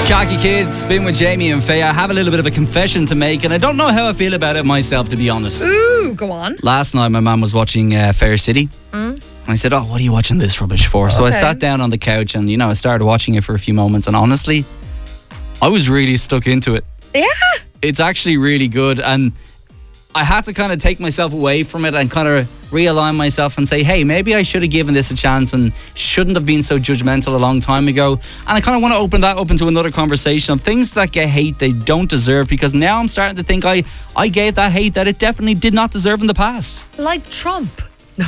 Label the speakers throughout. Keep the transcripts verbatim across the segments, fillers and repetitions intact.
Speaker 1: Cocky Kids, been with Jamie and Faye. I have a little bit of a confession to make, and I don't know how I feel about it myself, to be honest.
Speaker 2: Ooh, go on.
Speaker 1: Last night, my mum was watching uh, Fair City.
Speaker 2: Mm.
Speaker 1: And I said, oh, what are you watching this rubbish for? So
Speaker 2: Okay.
Speaker 1: I sat down on the couch and, you know, I started watching it for a few moments. And honestly, I was really stuck into it.
Speaker 2: Yeah.
Speaker 1: It's actually really good. And I had to kind of take myself away from it and kind of realign myself and say, hey, maybe I should have given this a chance and shouldn't have been so judgmental a long time ago. And I kind of want to open that up into another conversation of things that get hate they don't deserve, because now I'm starting to think I, I gave that hate that it definitely did not deserve in the past.
Speaker 2: Like Trump. No,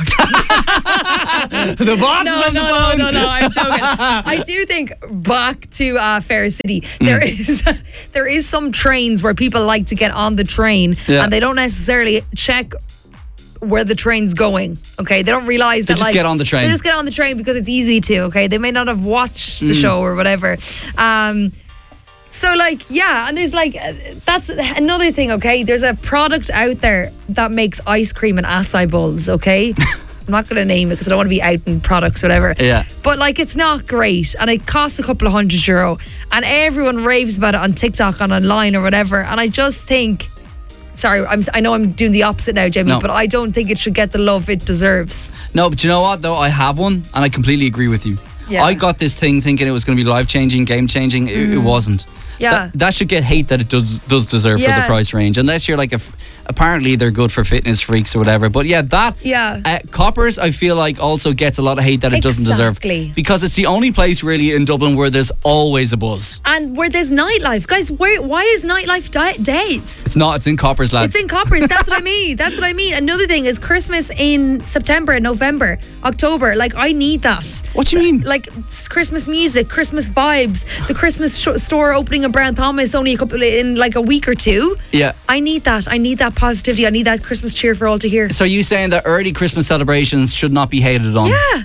Speaker 1: The boss
Speaker 2: no,
Speaker 1: is on
Speaker 2: no,
Speaker 1: the
Speaker 2: no,
Speaker 1: phone.
Speaker 2: no, no, I'm joking. I do think, back to uh, Fair City, there is there is some trains where people like to get on the train
Speaker 1: Yeah.
Speaker 2: and they don't necessarily check where the train's going. Okay, they don't realize
Speaker 1: They
Speaker 2: that
Speaker 1: just
Speaker 2: like
Speaker 1: get on the train.
Speaker 2: They just get on the train because it's easy to. Okay, they may not have watched the show or whatever. Um, So, like, yeah, and there's like, uh, that's another thing, okay? There's a product out there that makes ice cream and acai bowls, okay? I'm not going to name it because I don't want to be out in products or whatever.
Speaker 1: Yeah.
Speaker 2: But, like, it's not great. And it costs a couple of hundred euro. And everyone raves about it on TikTok and online or whatever. And I just think, sorry, I'm, I know I'm doing the opposite now, Jamie,
Speaker 1: No.
Speaker 2: but I don't think it should get the love it deserves.
Speaker 1: No, but you know what, though? I have one, and I completely agree with you.
Speaker 2: Yeah.
Speaker 1: I got this thing thinking it was going to be life-changing, game-changing. It, it wasn't.
Speaker 2: Yeah.
Speaker 1: That, that should get hate that it does does deserve for
Speaker 2: Yeah.
Speaker 1: the price range. Unless you're like a... F- apparently they're good for fitness freaks or whatever. But yeah, that...
Speaker 2: Yeah.
Speaker 1: Uh, Coppers, I feel like, also gets a lot of hate that it doesn't deserve.
Speaker 2: Exactly.
Speaker 1: Because it's the only place really in Dublin where there's always a buzz.
Speaker 2: And where there's nightlife. Guys, where, why is nightlife di- dead?
Speaker 1: It's not. It's in Coppers, lads.
Speaker 2: It's in Coppers. That's what I mean. That's what I mean. Another thing is Christmas in September, November, October. Like, I need that.
Speaker 1: What do you mean?
Speaker 2: Like, it's Christmas music, Christmas vibes, the Christmas sh- store opening in Brown Thomas only a couple in like a week or two.
Speaker 1: Yeah.
Speaker 2: I need that. I need that positivity. I need that Christmas cheer for all to hear.
Speaker 1: So you saying that early Christmas celebrations should not be hated on?
Speaker 2: Yeah.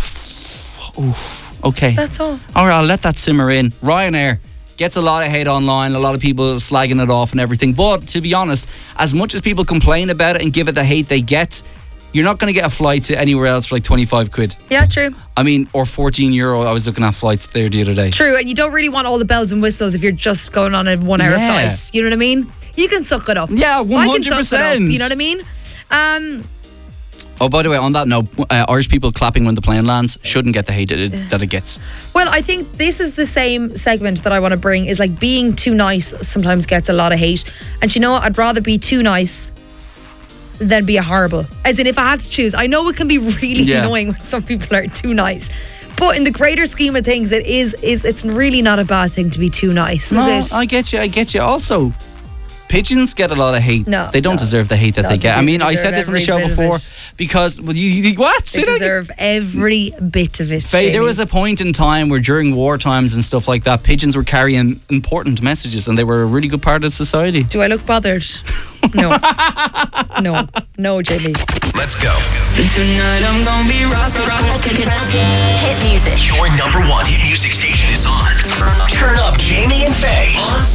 Speaker 1: Okay.
Speaker 2: That's all.
Speaker 1: All right, I'll let that simmer in. Ryanair gets a lot of hate online, a lot of people slagging it off and everything. But to be honest, as much as people complain about it and give it the hate they get, you're not going to get a flight to anywhere else for like twenty-five quid.
Speaker 2: Yeah, true.
Speaker 1: I mean, or fourteen euro. I was looking at flights there the other day.
Speaker 2: True. And you don't really want all the bells and whistles if you're just going on a one hour
Speaker 1: Yeah.
Speaker 2: flight. You know what I mean? You can suck it up.
Speaker 1: Yeah, one
Speaker 2: I
Speaker 1: hundred
Speaker 2: can suck it up.
Speaker 1: percent.
Speaker 2: You know what I mean? Um,
Speaker 1: Oh, by the way, on that note, uh, Irish people clapping when the plane lands shouldn't get the hate that it, that it gets.
Speaker 2: Well, I think this is the same segment that I want to bring, is like being too nice sometimes gets a lot of hate. And you know what? I'd rather be too nice than be a horrible. As in, if I had to choose, I know it can be really
Speaker 1: Yeah.
Speaker 2: annoying when some people are too nice. But in the greater scheme of things, it is, is it's really not a bad thing to be too nice,
Speaker 1: No,
Speaker 2: is it?
Speaker 1: I get you, I get you. Also, pigeons get a lot of hate.
Speaker 2: No,
Speaker 1: they don't
Speaker 2: no.
Speaker 1: deserve the hate that
Speaker 2: No,
Speaker 1: they get.
Speaker 2: they
Speaker 1: I mean, I
Speaker 2: deserve
Speaker 1: said this on the
Speaker 2: every
Speaker 1: show
Speaker 2: bit of
Speaker 1: before
Speaker 2: it.
Speaker 1: because well, you, you what? Say
Speaker 2: They
Speaker 1: that again.
Speaker 2: deserve every bit of it.
Speaker 1: Faye, there
Speaker 2: Jamie.
Speaker 1: was a point in time where during war times and stuff like that, pigeons were carrying important messages and they were a really good part of society.
Speaker 2: Do I look bothered? No. No. No, Jamie.
Speaker 3: Let's go.
Speaker 4: Tonight I'm gonna be rockin', rockin', rockin'.
Speaker 5: Hit music.
Speaker 3: Your number one hit music station is on. Turn up Jamie and Faye.